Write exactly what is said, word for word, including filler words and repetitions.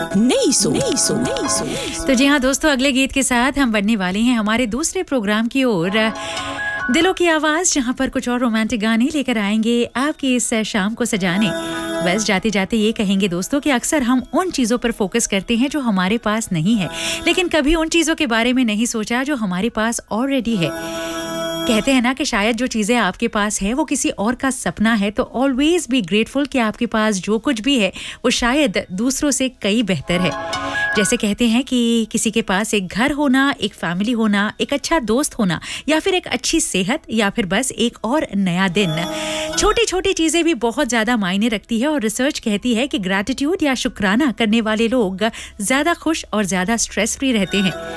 नई सोच, नई सोच, नई सोच। तो जी हाँ दोस्तों, अगले गीत के साथ हम बढ़ने वाले हैं हमारे दूसरे प्रोग्राम की ओर, दिलों की आवाज, जहाँ पर कुछ और रोमांटिक गाने लेकर आएंगे आपकी इस शाम को सजाने। बस जाते जाते ये कहेंगे दोस्तों कि अक्सर हम उन चीज़ों पर फोकस करते हैं जो हमारे पास नहीं है, लेकिन कभी उन चीज़ों के बारे में नहीं सोचा जो हमारे पास ऑलरेडी है। कहते हैं ना कि शायद जो चीज़ें आपके पास है वो किसी और का सपना है, तो ऑलवेज बी ग्रेटफुल कि आपके पास जो कुछ भी है वो शायद दूसरों से कई बेहतर है। जैसे कहते हैं कि किसी के पास एक घर होना, एक फैमिली होना, एक अच्छा दोस्त होना, या फिर एक अच्छी सेहत, या फिर बस एक और नया दिन। छोटी छोटी चीज़ें भी बहुत ज़्यादा मायने रखती है और रिसर्च कहती है कि ग्रैटिट्यूड या शुक्राना करने वाले लोग ज़्यादा खुश और ज़्यादा स्ट्रेस फ्री रहते हैं।